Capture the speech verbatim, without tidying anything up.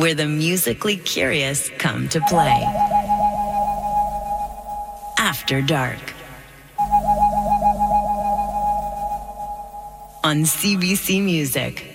where the musically curious come to play. After Dark. On C B C Music.